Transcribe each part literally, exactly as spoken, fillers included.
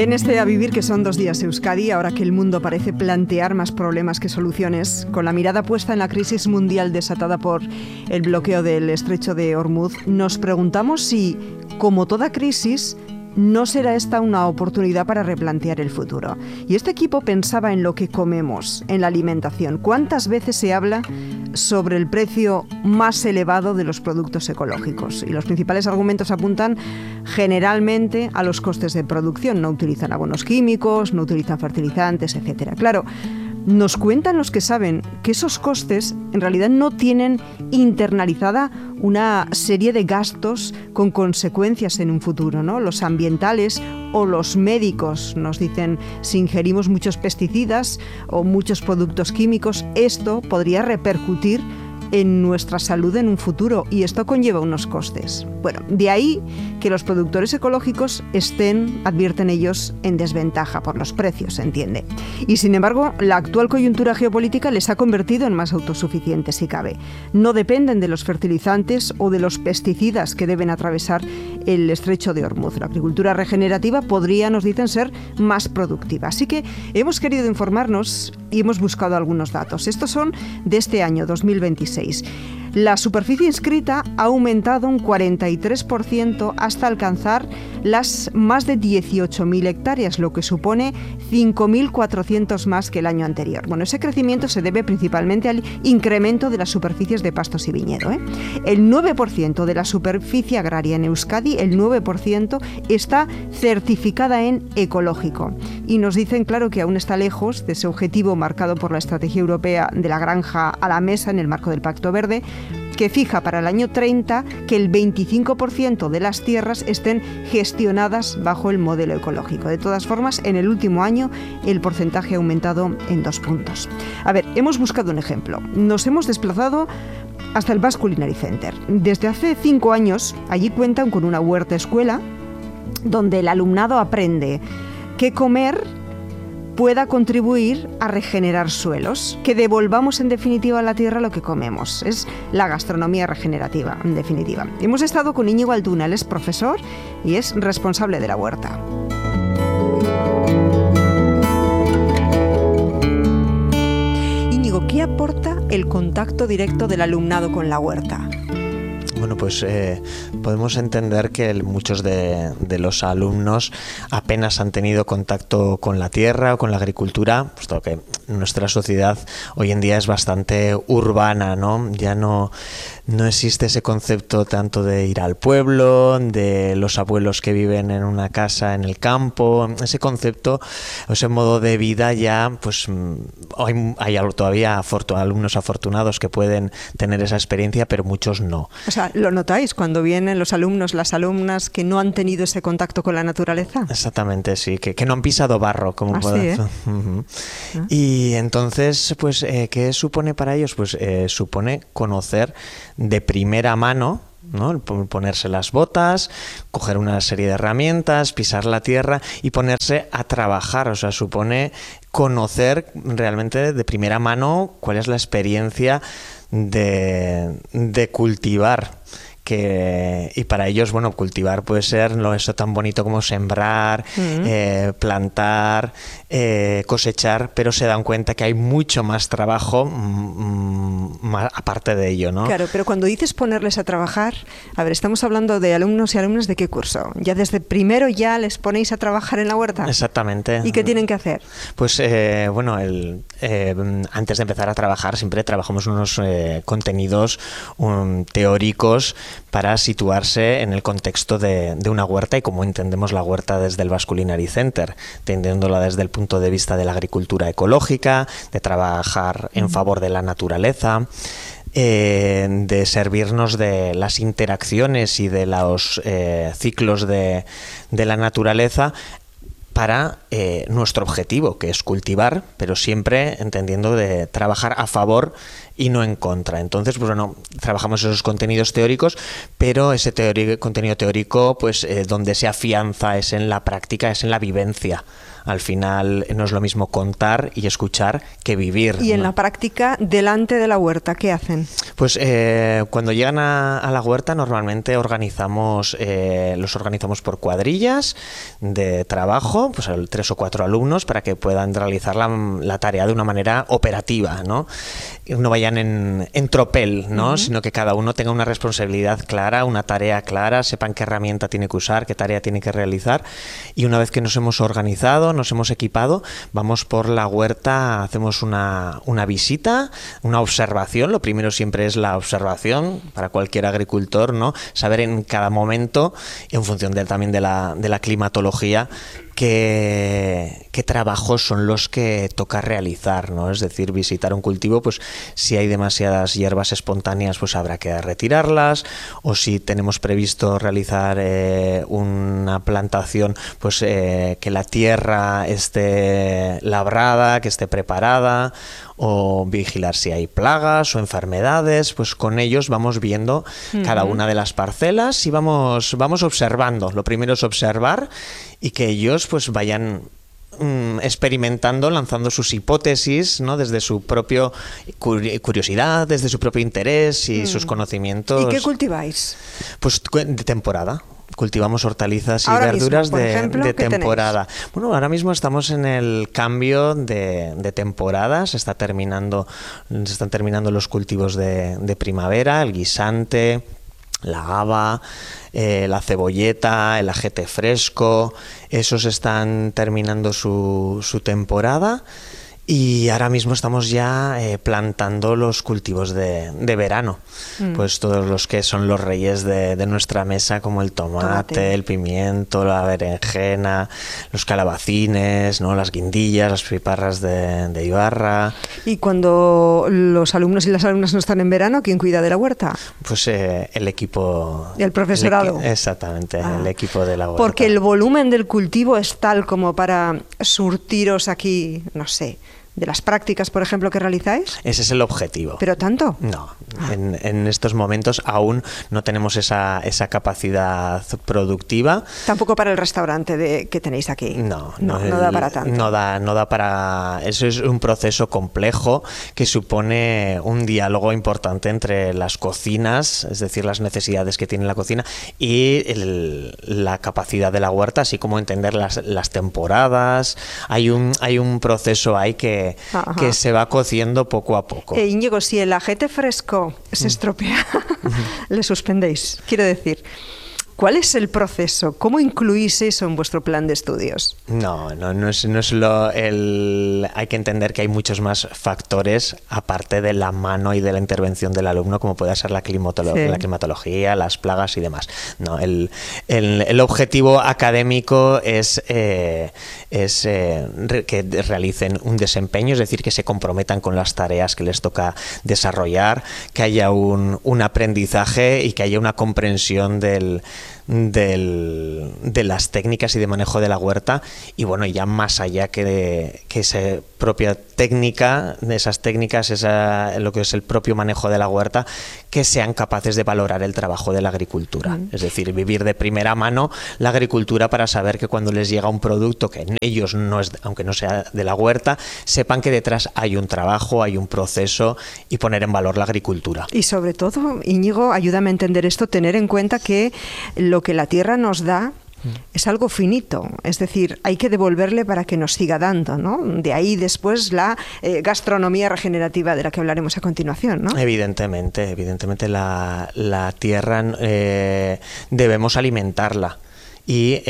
En este A Vivir, que son dos días Euskadi, ahora que el mundo parece plantear más problemas que soluciones, con la mirada puesta en la crisis mundial desatada por el bloqueo del estrecho de Hormuz, nos preguntamos si, como toda crisis, no será esta una oportunidad para replantear el futuro. Y este equipo pensaba en lo que comemos, en la alimentación. ¿Cuántas veces se habla sobre el precio más elevado de los productos ecológicos? Y los principales argumentos apuntan generalmente a los costes de producción. No utilizan abonos químicos, no utilizan fertilizantes, etcétera. Claro, nos cuentan los que saben que esos costes en realidad no tienen internalizada una serie de gastos con consecuencias en un futuro, ¿no? Los ambientales o los médicos nos dicen, si ingerimos muchos pesticidas o muchos productos químicos, esto podría repercutir en nuestra salud en un futuro, y esto conlleva unos costes. Bueno, de ahí que los productores ecológicos estén, advierten ellos, en desventaja por los precios, se entiende. Y sin embargo, la actual coyuntura geopolítica les ha convertido en más autosuficientes, si cabe. No dependen de los fertilizantes o de los pesticidas que deben atravesar el estrecho de Hormuz. La agricultura regenerativa podría, nos dicen, ser más productiva. Así que hemos querido informarnos y hemos buscado algunos datos. Estos son de este año, dos mil veintiséis. La superficie inscrita ha aumentado un cuarenta y tres por ciento hasta alcanzar las más de dieciocho mil hectáreas, lo que supone cinco mil cuatrocientos más que el año anterior. Bueno, ese crecimiento se debe principalmente al incremento de las superficies de pastos y viñedo, ¿eh? El nueve por ciento de la superficie agraria en Euskadi, el nueve por ciento, está certificada en ecológico. Y nos dicen, claro, que aún está lejos de ese objetivo marcado por la Estrategia Europea de la Granja a la Mesa en el marco del Pacto Verde, que fija para el año treinta que el veinticinco por ciento de las tierras estén gestionadas bajo el modelo ecológico. De todas formas, en el último año el porcentaje ha aumentado en dos puntos. A ver, hemos buscado un ejemplo. Nos hemos desplazado hasta el Basque Culinary Center. Desde hace cinco años, allí cuentan con una huerta escuela donde el alumnado aprende qué comer pueda contribuir a regenerar suelos, que devolvamos en definitiva a la tierra lo que comemos. Es la gastronomía regenerativa, en definitiva. Hemos estado con Íñigo Altuna, él es profesor y es responsable de la huerta. Íñigo, ¿qué aporta el contacto directo del alumnado con la huerta? Bueno, pues eh, podemos entender que muchos de, de los alumnos apenas han tenido contacto con la tierra o con la agricultura, puesto que nuestra sociedad hoy en día es bastante urbana, ¿no? Ya no, no existe ese concepto tanto de ir al pueblo, de los abuelos que viven en una casa en el campo. Ese concepto, ese modo de vida ya, pues hay, hay todavía afortun- alumnos afortunados que pueden tener esa experiencia, pero muchos no. O sea, ¿lo notáis cuando vienen los alumnos, las alumnas que no han tenido ese contacto con la naturaleza? Exactamente, sí, que, que no han pisado barro, como ¿Ah, puede. sí, eh? Uh-huh. ¿Ah? Y entonces, pues, eh, ¿qué supone para ellos? Pues eh, supone conocer de primera mano, ¿no? Ponerse las botas, coger una serie de herramientas, pisar la tierra y ponerse a trabajar. O sea, supone conocer realmente de primera mano cuál es la experiencia de, de cultivar. Que, y para ellos, bueno, cultivar puede ser no eso tan bonito como sembrar, uh-huh. eh, plantar, eh, cosechar, pero se dan cuenta que hay mucho más trabajo mmm, más, aparte de ello, ¿no? Claro, pero cuando dices ponerles a trabajar, a ver, estamos hablando de alumnos y alumnas de qué curso. ¿Ya desde primero ya les ponéis a trabajar en la huerta? Exactamente. ¿Y qué tienen que hacer? Pues, eh, bueno, el, eh, antes de empezar a trabajar siempre trabajamos unos eh, contenidos um, teóricos para situarse en el contexto de, de una huerta y cómo entendemos la huerta desde el Basque Culinary Center, entendiéndola desde el punto de vista de la agricultura ecológica, de trabajar en favor de la naturaleza, eh, de servirnos de las interacciones y de los eh, ciclos de, de la naturaleza para eh, nuestro objetivo, que es cultivar, pero siempre entendiendo de trabajar a favor y no en contra. Entonces, pues bueno, trabajamos esos contenidos teóricos, pero ese teórico, contenido teórico, pues eh, donde se afianza es en la práctica, es en la vivencia. Al final no es lo mismo contar y escuchar que vivir. Y en ¿no? la práctica, delante de la huerta, ¿qué hacen? Pues eh, cuando llegan a, a la huerta normalmente organizamos, eh, los organizamos por cuadrillas de trabajo, pues tres o cuatro alumnos para que puedan realizar la, la tarea de una manera operativa, ¿no? No vayan en, en tropel, ¿no? Uh-huh. Sino que cada uno tenga una responsabilidad clara, una tarea clara, sepan qué herramienta tiene que usar, qué tarea tiene que realizar, y una vez que nos hemos organizado, nos hemos equipado, vamos por la huerta, hacemos una, una visita, una observación. Lo primero siempre es la observación para cualquier agricultor, ¿no? Saber en cada momento, en función de, también de la, de la climatología, qué, qué trabajos son los que toca realizar, ¿no? Es decir, visitar un cultivo, pues si hay demasiadas hierbas espontáneas, pues habrá que retirarlas, o si tenemos previsto realizar eh, una plantación, pues eh, que la tierra esté labrada, que esté preparada, o vigilar si hay plagas o enfermedades. Pues con ellos vamos viendo uh-huh. cada una de las parcelas y vamos, vamos observando. Lo primero es observar y que ellos pues vayan mm, experimentando, lanzando sus hipótesis, ¿no? Desde su propia curiosidad, desde su propio interés y mm. sus conocimientos. ¿Y qué cultiváis? Pues de temporada. Cultivamos hortalizas y ahora verduras mismo, por de, ejemplo, de ¿qué temporada. tenéis? Bueno, ahora mismo estamos en el cambio de, de temporada. Se está terminando, se están terminando los cultivos de, de primavera, el guisante, la haba, eh, la cebolleta, el ajete fresco. Esos están terminando su, su temporada. Y ahora mismo estamos ya eh, plantando los cultivos de, de verano, mm. pues todos los que son los reyes de, de nuestra mesa, como el tomate, tomate, el pimiento, la berenjena, los calabacines, ¿no? Las guindillas, las piparras de, de Ibarra. ¿Y cuando los alumnos y las alumnas no están en verano, quién cuida de la huerta? Pues eh, el equipo... ¿El profesorado? El, exactamente, ah. el equipo de la huerta. Porque el volumen del cultivo es tal como para surtiros aquí, no sé, de las prácticas, por ejemplo, que realizáis. Ese es el objetivo. ¿Pero tanto? No, ah. en, en estos momentos aún no tenemos esa, esa capacidad productiva. Tampoco para el restaurante de, que tenéis aquí. No, no, no, no da para tanto. No da, no da para... Eso es un proceso complejo que supone un diálogo importante entre las cocinas, es decir, las necesidades que tiene la cocina y el, la capacidad de la huerta, así como entender las, las temporadas. Hay un, hay un proceso ahí que Ajá. que se va cociendo poco a poco. Eh, Íñigo, si el ajete fresco se estropea, mm. le suspendéis. Quiero decir, ¿cuál es el proceso? ¿Cómo incluís eso en vuestro plan de estudios? No, no, no es, no es lo... El, hay que entender que hay muchos más factores aparte de la mano y de la intervención del alumno, como puede ser la, climatolo- sí. la climatología, las plagas y demás. No, el, el, el objetivo académico es, eh, es eh, re, que realicen un desempeño, es decir, que se comprometan con las tareas que les toca desarrollar, que haya un, un aprendizaje y que haya una comprensión del Del, de las técnicas y de manejo de la huerta, y bueno, ya más allá que, de, que esa propia técnica, de esas técnicas, esa, lo que es el propio manejo de la huerta, que sean capaces de valorar el trabajo de la agricultura, mm. es decir, vivir de primera mano la agricultura para saber que cuando les llega un producto que en ellos no es, aunque no sea de la huerta, sepan que detrás hay un trabajo, hay un proceso, y poner en valor la agricultura. Y sobre todo, Íñigo, ayúdame a entender esto, tener en cuenta que lo que la tierra nos da es algo finito, es decir, hay que devolverle para que nos siga dando, ¿no? De ahí después la eh, gastronomía regenerativa de la que hablaremos a continuación, ¿no? Evidentemente, evidentemente la, la tierra eh, debemos alimentarla. Y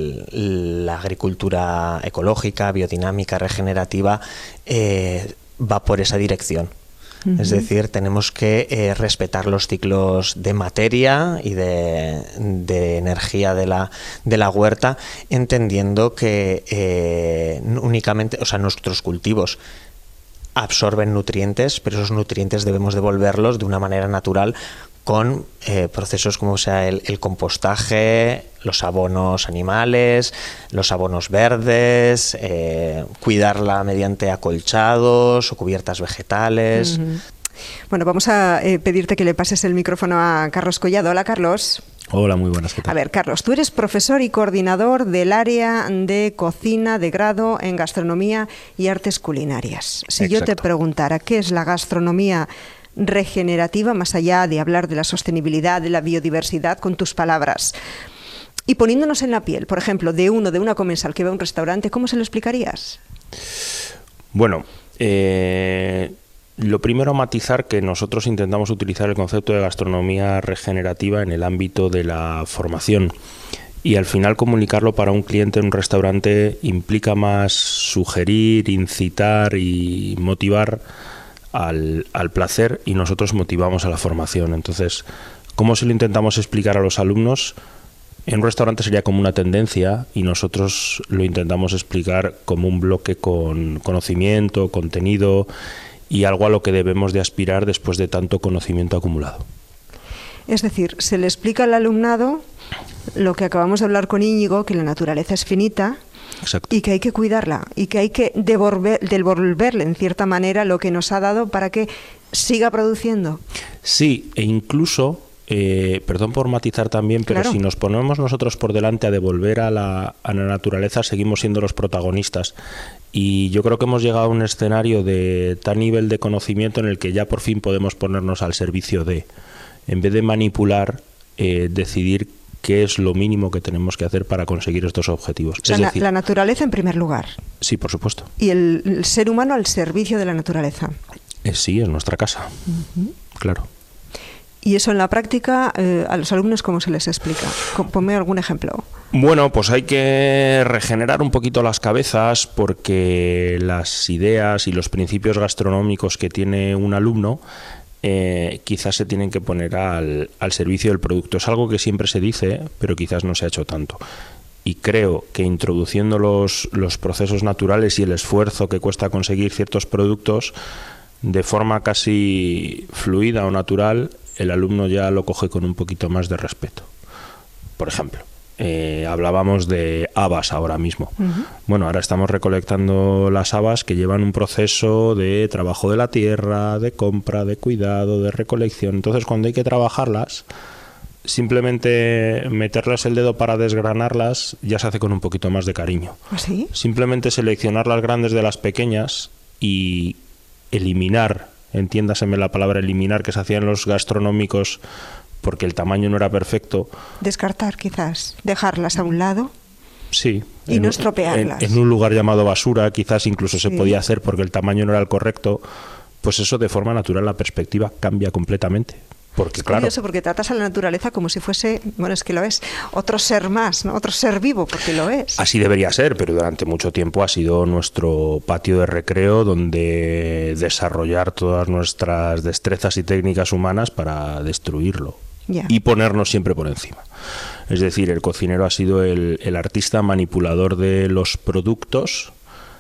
el, la agricultura ecológica, biodinámica, regenerativa eh, va por esa dirección. Uh-huh. Es decir, tenemos que eh, respetar los ciclos de materia y de, de energía de la, de la huerta, entendiendo que eh, únicamente, o sea, nuestros cultivos absorben nutrientes, pero esos nutrientes debemos devolverlos de una manera natural con eh, procesos como sea el, el compostaje, los abonos animales, los abonos verdes, eh, cuidarla mediante acolchados o cubiertas vegetales. Uh-huh. Bueno, vamos a eh, pedirte que le pases el micrófono a Carlos Collado. Hola, Carlos. Hola, muy buenas, ¿qué tal? A ver, Carlos, tú eres profesor y coordinador del área de cocina de grado en gastronomía y artes culinarias. Si Exacto. yo te preguntara qué es la gastronomía regenerativa, más allá de hablar de la sostenibilidad, de la biodiversidad, con tus palabras, y poniéndonos en la piel, por ejemplo, de uno, de una comensal que va a un restaurante, ¿cómo se lo explicarías? Bueno, eh, lo primero, matizar que nosotros intentamos utilizar el concepto de gastronomía regenerativa en el ámbito de la formación, y al final comunicarlo para un cliente en un restaurante implica más sugerir, incitar y motivar al, al placer, y nosotros motivamos a la formación. Entonces, ¿cómo se lo intentamos explicar a los alumnos? En un restaurante sería como una tendencia, y nosotros lo intentamos explicar como un bloque con conocimiento, contenido y algo a lo que debemos de aspirar después de tanto conocimiento acumulado. Es decir, se le explica al alumnado lo que acabamos de hablar con Íñigo, que la naturaleza es finita. Exacto. Y que hay que cuidarla y que hay que devolver, devolverle en cierta manera lo que nos ha dado para que siga produciendo. Sí, e incluso, eh, perdón por matizar también, pero claro. si nos ponemos nosotros por delante a devolver a la, a la naturaleza, seguimos siendo los protagonistas. Y yo creo que hemos llegado a un escenario de tal nivel de conocimiento en el que ya por fin podemos ponernos al servicio de, en vez de manipular, eh, decidir qué es lo mínimo que tenemos que hacer para conseguir estos objetivos. O sea, es la, decir, la naturaleza en primer lugar. Sí, por supuesto. Y el, el ser humano al servicio de la naturaleza. Eh, sí, es nuestra casa. Uh-huh. Claro. Y eso en la práctica, eh, a los alumnos, ¿cómo se les explica? Ponme algún ejemplo. Bueno, pues hay que regenerar un poquito las cabezas, porque las ideas y los principios gastronómicos que tiene un alumno eh, quizás se tienen que poner al, al servicio del producto. Es algo que siempre se dice, pero quizás no se ha hecho tanto. Y creo que introduciendo los, los procesos naturales y el esfuerzo que cuesta conseguir ciertos productos de forma casi fluida o natural, el alumno ya lo coge con un poquito más de respeto. Por ejemplo, eh, hablábamos de habas ahora mismo. Uh-huh. Bueno, ahora estamos recolectando las habas que llevan un proceso de trabajo de la tierra, de compra, de cuidado, de recolección. Entonces, cuando hay que trabajarlas, simplemente meterles el dedo para desgranarlas ya se hace con un poquito más de cariño. ¿Ah, sí? Simplemente seleccionar las grandes de las pequeñas y eliminar, entiéndaseme la palabra eliminar, que se hacía en los gastronómicos porque el tamaño no era perfecto. Descartar, quizás, dejarlas a un lado. Sí. Y en, no estropearlas. En, en un lugar llamado basura, quizás incluso se sí. podía hacer porque el tamaño no era el correcto. Pues eso, de forma natural, la perspectiva cambia completamente. Porque, es claro, curioso, porque tratas a la naturaleza como si fuese, bueno, es que lo es, otro ser más, ¿no? Otro ser vivo, porque lo es. Así debería ser, pero durante mucho tiempo ha sido nuestro patio de recreo donde desarrollar todas nuestras destrezas y técnicas humanas para destruirlo. Yeah. Y ponernos siempre por encima. Es decir, el cocinero ha sido el, el artista manipulador de los productos,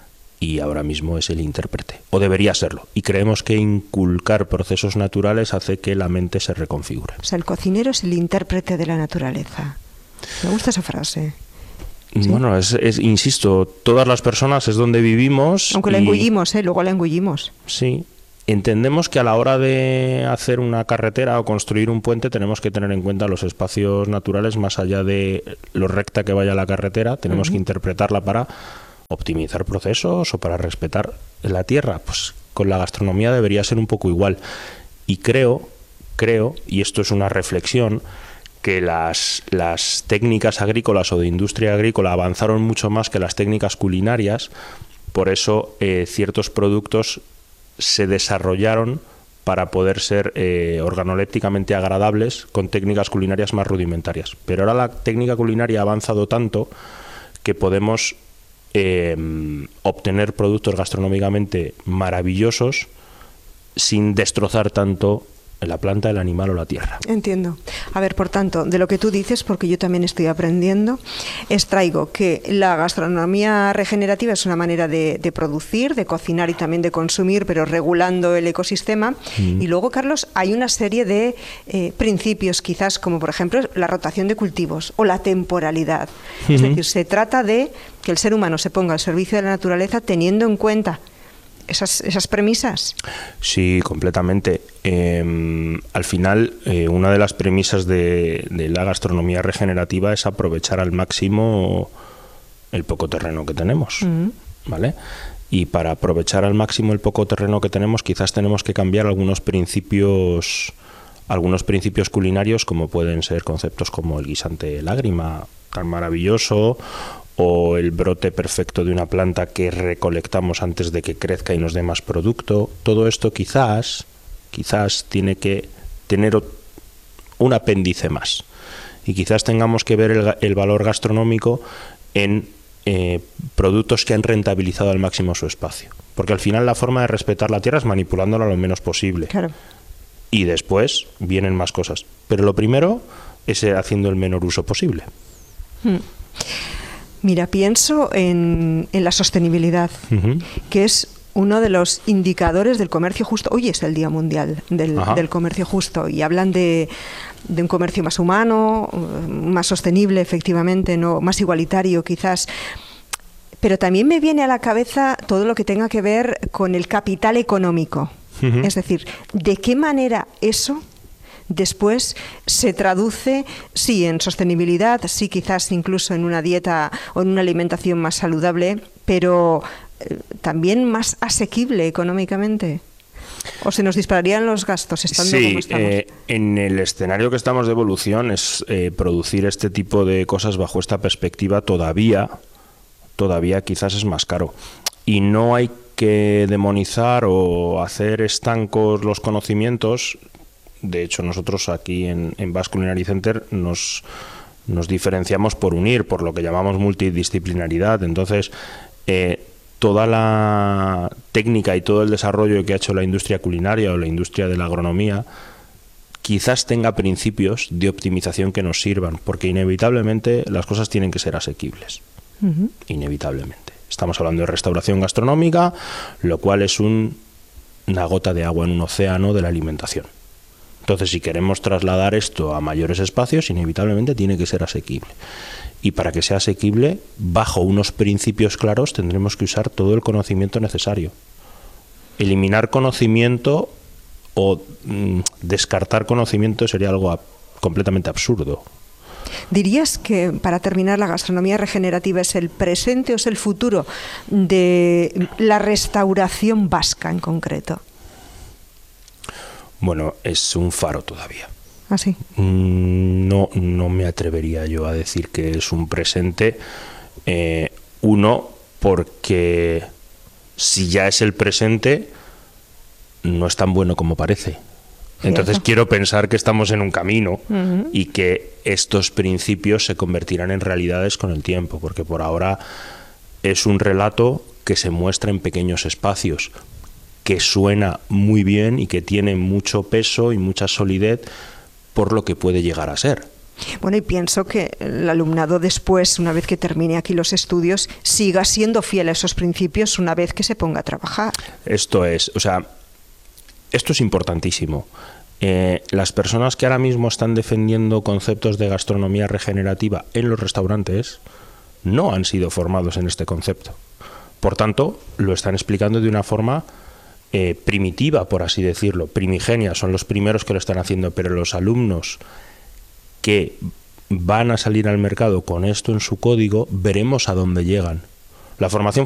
y ahora mismo es el intérprete, o debería serlo. Y creemos que inculcar procesos naturales hace que la mente se reconfigure. O sea, el cocinero es el intérprete de la naturaleza. Me gusta esa frase. ¿Sí? Bueno, es, es, insisto, todas las personas es donde vivimos. Aunque y... la engullimos, ¿eh? Luego la engullimos. Sí. Entendemos que a la hora de hacer una carretera o construir un puente tenemos que tener en cuenta los espacios naturales más allá de lo recta que vaya la carretera. Tenemos uh-huh. que interpretarla para optimizar procesos o para respetar la tierra. Pues con la gastronomía debería ser un poco igual. Y creo, creo, y esto es una reflexión, que las, las técnicas agrícolas o de industria agrícola avanzaron mucho más que las técnicas culinarias. Por eso eh, ciertos productos se desarrollaron para poder ser eh, organolépticamente agradables con técnicas culinarias más rudimentarias. Pero ahora la técnica culinaria ha avanzado tanto que podemos eh, obtener productos gastronómicamente maravillosos sin destrozar tanto la planta, el animal o la tierra. Entiendo. A ver, por tanto, de lo que tú dices, porque yo también estoy aprendiendo, extraigo que la gastronomía regenerativa es una manera de, de producir, de cocinar y también de consumir, pero regulando el ecosistema. Mm. Y luego, Carlos, hay una serie de eh, principios, quizás, como por ejemplo la rotación de cultivos o la temporalidad. Mm-hmm. Es decir, se trata de que el ser humano se ponga al servicio de la naturaleza teniendo en cuenta esas, esas premisas? Sí, completamente. Eh, al final, eh, una de las premisas de, de la gastronomía regenerativa es aprovechar al máximo el poco terreno que tenemos, uh-huh. ¿vale? Y para aprovechar al máximo el poco terreno que tenemos, quizás tenemos que cambiar algunos principios, algunos principios culinarios, como pueden ser conceptos como el guisante lágrima, tan maravilloso, o el brote perfecto de una planta que recolectamos antes de que crezca y nos dé más producto. Todo esto quizás, quizás tiene que tener un apéndice más. Y quizás tengamos que ver el, el valor gastronómico en eh, productos que han rentabilizado al máximo su espacio. Porque al final la forma de respetar la tierra es manipulándola lo menos posible. Claro. Y después vienen más cosas. Pero lo primero es haciendo el menor uso posible. Hmm. Mira, pienso en, en la sostenibilidad, uh-huh. que es uno de los indicadores del comercio justo. Hoy es el Día Mundial del, del Comercio Justo y hablan de, de un comercio más humano, más sostenible, efectivamente, no más igualitario quizás. Pero también me viene a la cabeza todo lo que tenga que ver con el capital económico. Uh-huh. Es decir, ¿de qué manera eso después se traduce, sí, en sostenibilidad, sí, quizás incluso en una dieta o en una alimentación más saludable, pero eh, también más asequible económicamente? ¿O se nos dispararían los gastos estando sí, como estamos? Eh, en el escenario que estamos de evolución es eh, producir este tipo de cosas bajo esta perspectiva todavía, todavía quizás es más caro. Y no hay que demonizar o hacer estancos los conocimientos. De hecho, nosotros aquí en, en Basque Culinary Center nos, nos diferenciamos por unir, por lo que llamamos multidisciplinaridad. Entonces, eh, toda la técnica y todo el desarrollo que ha hecho la industria culinaria o la industria de la agronomía quizás tenga principios de optimización que nos sirvan, porque inevitablemente las cosas tienen que ser asequibles. Uh-huh. Inevitablemente. Estamos hablando de restauración gastronómica, lo cual es un, una gota de agua en un océano de la alimentación. Entonces, si queremos trasladar esto a mayores espacios, inevitablemente tiene que ser asequible. Y para que sea asequible, bajo unos principios claros, tendremos que usar todo el conocimiento necesario. Eliminar conocimiento o mmm, descartar conocimiento sería algo a, completamente absurdo. ¿Dirías que, para terminar, la gastronomía regenerativa es el presente o es el futuro de la restauración vasca en concreto? Bueno, es un faro todavía. ¿Ah, sí? No, no me atrevería yo a decir que es un presente. Eh, uno, porque si ya es el presente, no es tan bueno como parece. Entonces Cierto. Quiero pensar que estamos en un camino uh-huh. y que estos principios se convertirán en realidades con el tiempo, porque por ahora es un relato que se muestra en pequeños espacios, que suena muy bien y que tiene mucho peso y mucha solidez por lo que puede llegar a ser. Bueno, y pienso que el alumnado después, una vez que termine aquí los estudios, siga siendo fiel a esos principios una vez que se ponga a trabajar. Esto es, o sea, esto es importantísimo. Eh, las personas que ahora mismo están defendiendo conceptos de gastronomía regenerativa en los restaurantes no han sido formados en este concepto. Por tanto, lo están explicando de una forma Eh, primitiva, por así decirlo, primigenia, son los primeros que lo están haciendo, pero los alumnos que van a salir al mercado con esto en su código, veremos a dónde llegan. La formación